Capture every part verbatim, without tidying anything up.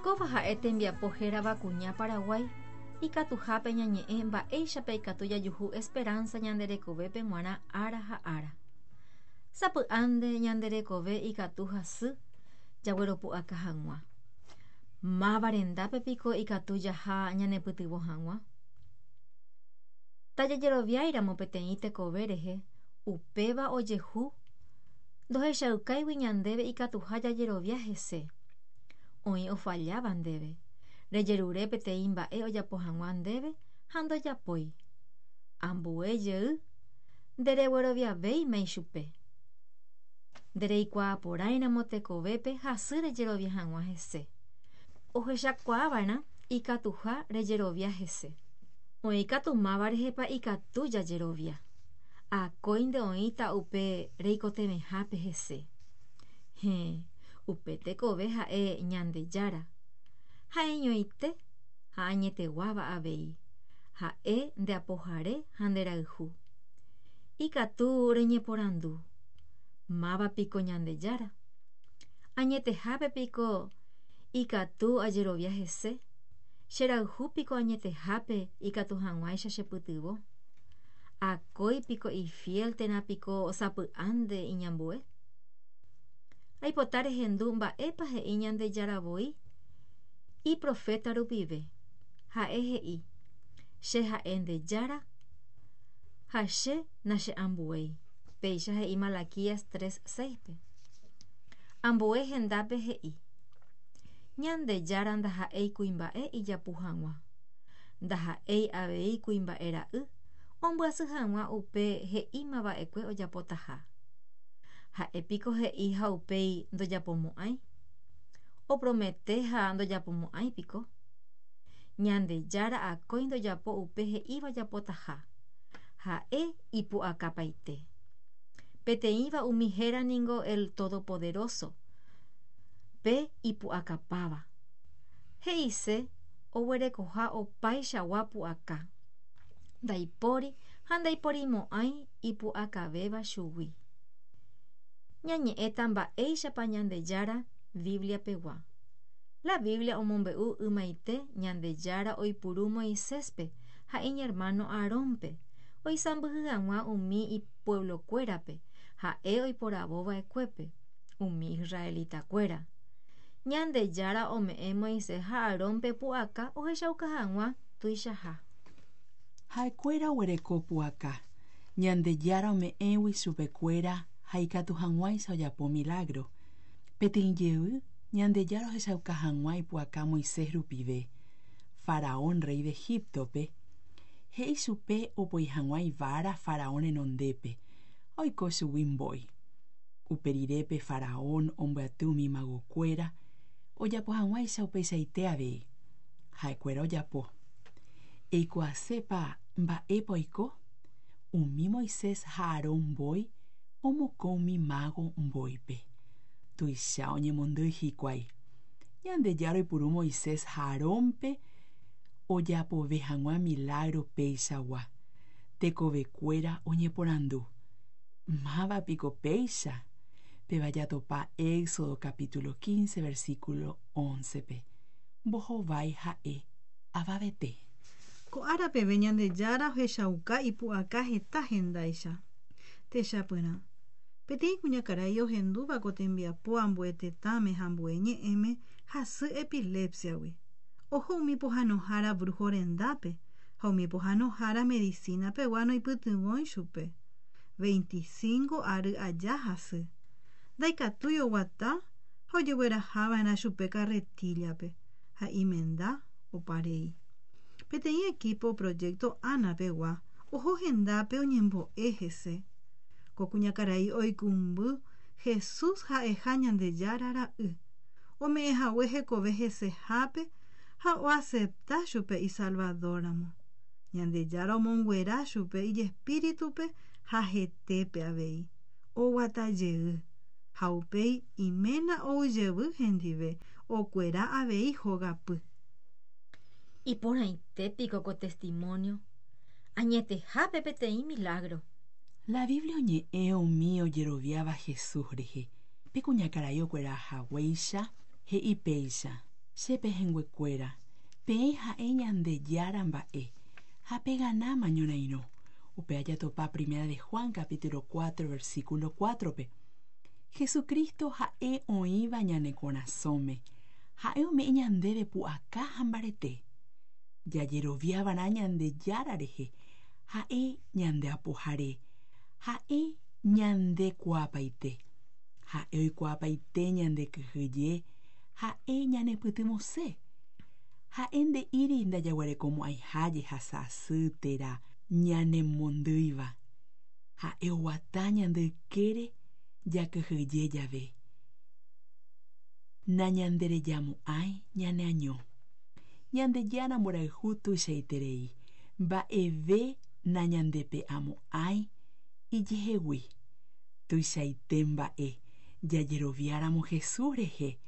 Kóva ha'e tembiapo hérava kuña Paraguay ikatuhápe ñañe'ẽ mba'éichape ikatu jajuhu esperanza ñanderekovépe g̃uarã ára ha ára. Sapy'ánte ñanderekove ikatu hasy jagueropu'aka hag̃ua. Mávarendápepiko ikatu jaha ñanepytyvõ hag̃ua. Tajajeroviáiramo peteĩ tekove rehe upéva ojehu ndohechaukáigui ñandéve ikatuha jajerovia hese. Oĩ ofalláva ndéve. Rejerure peteĩ mba'e ojapo hag̃ua ndéve ha ndojapói. Ambue jey nderegueroviavéima chupe. Ndereikuaaporãiramo tekovépe hasy rejerovia hag̃ua hese. Ohechakuaava'erã ikatuha rejerovia hese. Oĩ katu máva rehepa ikatu jajerovia. Akóinte oĩta upe reikotemehápe hese. Hẽ, upe tekove ha'e Ñandejára. Ha'eñoite ha añeteguáva avei. Ha'e ndeapohare ha nderayhu. Ikatu reñeporandu. Mávapiko Ñandejára. Añetehápepiko ikatu ajerovia hese. Cherayhúpiko añetehápe ikatu hag̃uáicha chepytyvõ. Akóipiko ifiel térãpiko osapy'ánte iñambue. Aipota rehendu mba'épa he'i Ñandejáravoi iprofeta rupive. Ha'e he'i che ha'e ndejára ha che nache ambuéi. Péicha he'i Malaquías tres seis-pe. Ambue hendápe he'i Ñandejára ndaha'éi kuimba'e ijapu hag̃ua. Ndaha'éi avei kuimba'e ra'y ombyasy hag̃ua upe he'ímava'ekue ojapotaha. Ha'épiko he'i ha upéi ndojapomo'ãi. Opromete ha ndojapomo'ãipiko. Ñandejára akói ndojapo upe he'íva ojapotaha. Ha'e ipu'akapaite. Peteĩva umi héraningo el Todopoderoso pe ipu'akapáva. He'ise oguerekoha opaichagua pu'aka. Ndaipóri ha ndaipórimo'ãi ipu'akavéva chugui. Ñañe'ẽta mba'éichapa Ñandejára Bibliapegua. La Biblia omombe'u ymaite Ñandejára oipuru Moiséspe ha iñermano Arónpe. Oisãmbyhy hag̃ua umi ipueblokuérape ha'e oiporavova'ekuépe umi israelitakuéra. Ñandejára ome'ẽ Moisés ha Arónpe pu'aka ohechauka hag̃ua tuichaha. Ha'ekuéra oguereko pu'aka. Ñandejára ome'ẽgui chupekuéra ha ikatu hag̃uáicha ojapo milagro. Peteĩ jey Ñandejára ohechauka hag̃ua ipu'aka Moisés rupive. Faraón rey de Egiptope he'i chupe opoi hag̃ua ivára Faraón renondépe oiko chugui mbói. Uperirépe Faraón ombyaty umi magokuéra ojapo hag̃uáicha upeichaite avei. Ha'ekuéra ojapo. Eikuaasépa mba'épa oiko. Umi Moisés ha Arón mbói omokõ umi mágo mbóipe. Tuicha oñemondýi hikuái. Ñandejára oipuru Moisés ha Arónpe ojapove hag̃ua milagro péichagua. Tekovekuéra oñeporandu. Mávapiko péicha? Pevajatopa Éxodo capítulo quince versículo once-pe. Mbohovái ha'e avavete. Ko'ára peve Ñandejára ohechauka ipu'aka heta hendáicha. Techapyrã. Peteĩ kuñakarai ohendúvako tembiapo ambue tetãme ha ambue ñe'ẽme hasy epilepsiagui. Oho umi pohãnohára brujo rendápe ha umi pohãnohára medicinapegua noipytyvõi chupe. veinticinco ary aja hasy. Ndaikatúi oguata ha ojeguerahava'erã chupe carretíllape ha imenda oparei. Peteĩ equipo proyecto Anapegua oho hendápe oñembo'e hese. Ko kuñakarai oikũmby Jesús ha'eha Ñandejára ra'y. Ome'ẽhague hekove hesehápe ha oacepta chupe isalvadóramo. Ñandejára omonguera chupe ijespíritupe ha hetépe avei. Oguatajey. Ha upéi iména oujevy hendive okuera avei hógapy. Iporãitépiko ko testimonio. Añetehápe peteĩ milagro. La Biblia oñe'ẽ umi ojeroviáva Jesús rehe. Pe kuñakarai okuera haguéicha he'i péicha. Chepe henguekuéra, peẽ ha'e ñande jára mba'e, ha pegana mañonairõ. Upe ajatopa Primera de Juan, capítulo cuatro, versículo cuatro pe. Jesucristo ha'e oĩva ñane korasõme, ha'e ome'ẽ ñandéve pu'aka ha mbarete. Jajeroviávana ñande jára rehe, ha'e ñande apohare, ha'e ñande kuaapaite, ha'e oikuaapaite ñande kyhyje, ha'e ñane pytymose, ha'e nde íri ndajaguerekomo'ãiháje ha sa'asy térã ñanemondýiva, ha'e oguata ñande ykére jakyhyje jave. Nañanderejamo'ãi ñane año. Ñande jára mborayhu tuichaiterei, mba'eve nañandepe'amo'ãi ijehegui. Tuichaite mba'e jajeroviáramo Jesús rehe.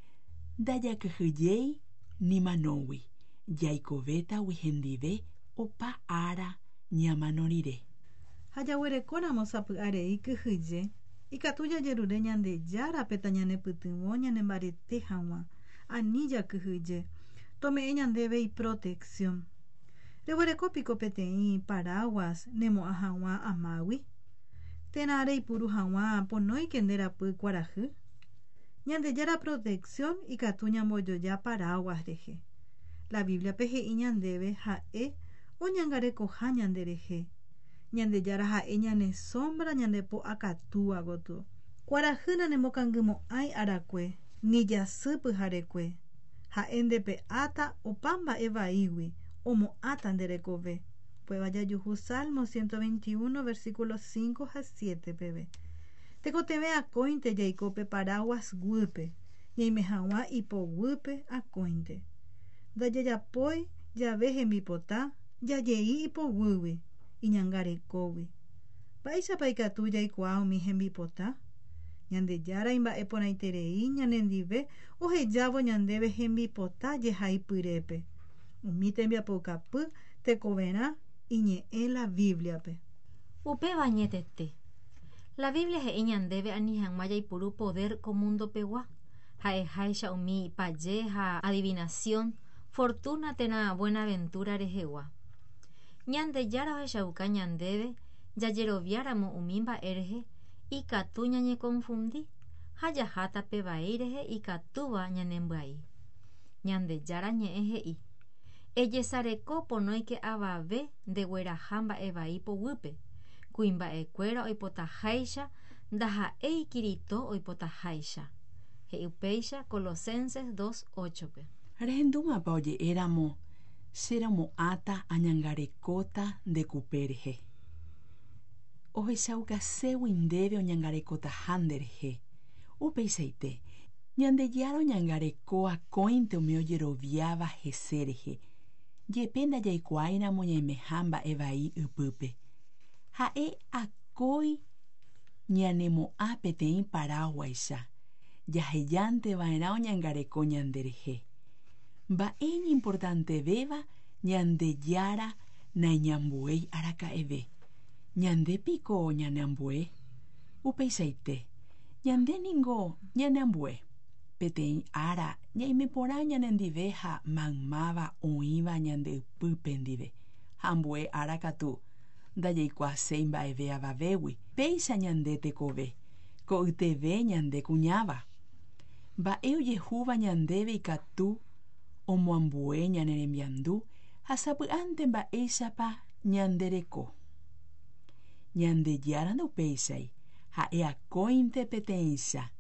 Ndajakyhyjéi nimanógui, jaikovétagui hendive opa ára ñamano rire. Ha jaguerekóramo sapy'arei kyhyje, ikatu jajerure ñande járape ñanepytyvõ ñanembarete hag̃ua ani jakyhyje, tome'ẽ ñandéve iprotección. Reguerekópiko peteĩ paraguas nemo'ã hag̃ua amágui. Térã reipuru hag̃ua ponóike nde rapy kuarahy. Ñande jára protección ikatu ñambojoja paraguas rehe. La Bibliape he'i ñandéve ha'e oñangarekoha ñande rehe. Ñande jára ha'e ñane sombra ñande po'akatúva gotyo. Kuarahy nanembokangymo'ãi arakue, ni jasy pyharekue. Ha'e ndepe'áta opa mba'e vaígui, omo'ãta nderekove. Upéva jajuhu Salmo ciento veintiuno, versículos cinco ha siete peve. Tekotevẽ akóinte jaiko pe paraguas guýpe, ñaime hag̃ua ipoguýpe akóinte. Ndajajapói jave hembipota, jajei ipoguýgui, iñangarekógui. Mba'éichapa ikatu jaikuaa umi hembipota. Ñande jára imba'eporãiterei ñanendive ohejávo ñandéve hembipota jehai pyrépe. Umi tembiapokapy tekoverã iñe'ẽ la Bibliape. Upéva ñetete. La Biblia he'i ñandéve ani hag̃ua jaipuru poder komundopegua. Ha'eháicha umi paje ha adivinación, fortuna térã Buenaventura rehegua. Ñande jára ohechauka ñandéve jajeroviáramo umi mba'e rehe, ikatu ñañekonfundi ha jaháta pe vai rehe ikatúva ñanembyai. Ñande jára ñe'ẽ he'i. Ejesareko ponóike avave ndegueraha mba'e vai poguýpe. Kuimba'ekuéra oipotaháicha ndaha'éi kiritó oipotaháicha. He'i upéicha Colosenses dos ocho pe. Rehendúmapa oje'éramo cheromo'ãta añangarekóta ndekupe rehe. Ohechaukaségui ndéve oñangarekotaha nderehe. Upeichaite, ñande jára oñangareko akóinte umi ojeroviáva hese rehe. Jepe ndajaikuáiramo ñaimeha mba'e vai ypýpe. Ha'e akói ñanemo'ã peteĩ Paraguáicha, jahejánteva'erã oñangareko ñanderehe. Mba'e ñimportantevéva ñande jára naiñambuéi araka'eve. Ñandépiko ñaneambue. Upeichaite, ñande ningo ñaneambue. Peteĩ ára ñaime porã ñanendive ha maymáva oĩva ñande ypýpe ndive. Ha ambue ára katu ndajaikuaaséi mba'eve avavégui. Péicha ñande tekove, ko yteve ñande kuñáva. Mba'e ojehúva ñandéve ikatu omoambue ñane rembiandu ha sapy'ánte mba'éichapa ñandereko. Ñande jára ndopéichai ha'e akóinte peteĩcha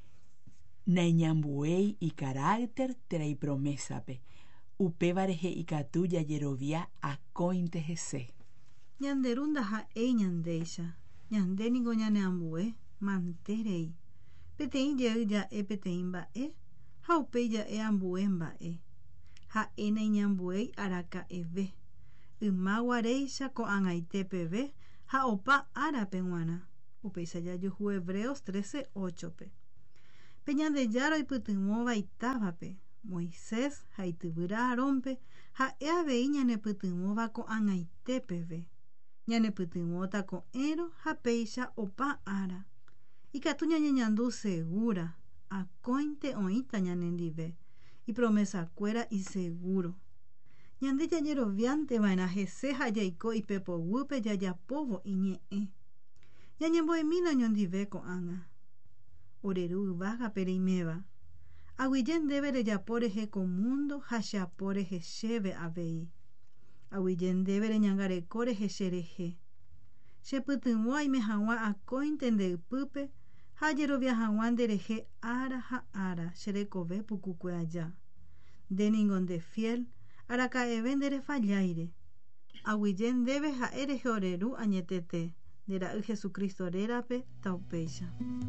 naiñambuéi ikarácter térã ipromesape. Upéva rehe ikatu jajerovia akóinte hese. Ñanderu ndaha'éi ñandéicha, ñande niko ñaneambue mantérei. Peteĩ jey ja'e peteĩ mba'e ha upéi ja'e ambue mba'e. Ha'e naiñambuéi araka'eve. Ymaguaréicha ko'ag̃aite peve ha opa árape g̃uarã. Upéicha jajuhu Hebreos trece ocho pe. Pe ñande jára oipytyvõva itávape, Moisés ha ityvýra Arónpe ha'e avei ñanepytyvõva ko'ag̃aite peve. Ñanepytyvõta ko'ẽrõ ha péicha opa ára. Ikatu ñañeñandu segura, akóinte oĩta ñanendive. y promesa cuera y seguro. Ñande jajeroviante vaina hese ha jaiko ipepoguýpe jajapóvo iñe'ẽ. Ñañembo'emína oñondive ko'ág̃a. Oreru yvágape reiméva. Aguyje ndéve rejapo rehe komúndo ha cheapo rehe chéve avei. Aguyje ndéve reñangareko rehe cherehe. Chepytyvõ aime hag̃ua akóinte nde'ypýpe ha jerovia hag̃ua nderehe ára ha ára cherekove pukukue aja. Ndéniko nde fiel araka'eve nderefajáire. Aguyje ndéve ha'e rehe oreru añetete nde ra'y Jesukristo rérape ta upéicha.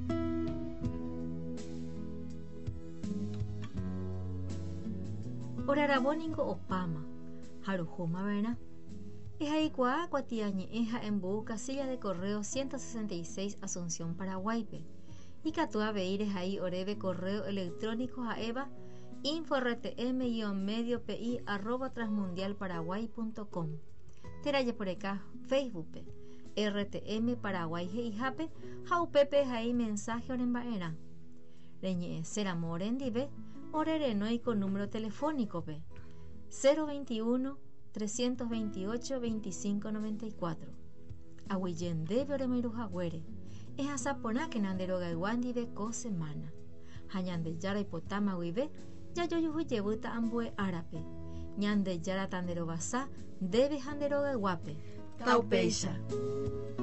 Orarabóningo opáma haruhúmava'erã ehaikuaa kuatiañe'ẽ ha'embo'u casilla de correo ciento sesenta y seis Asunción Paraguaype ikatu avei rehai oréve correo electrónico ha'éva info rtm medio pi arroba transmundialparaguay punto com terajeporeka Facebookpe rtm Paraguay he'ihápe ha upépe hai mensaje oremba'erã reñe'ẽséramo rendive orerenói con número telefónicope cero veintiuno trescientos veintiocho veinticinco noventa y cuatro. Aguyje ndéve oremoiruhaguére ehasaporãke nanderogaygua ndive ko semana ha ñandejára oipotáma guive jajojuhujevýta ambue árape ñandejára tanderovasa ndéve ha nderogayguápe ta upéicha.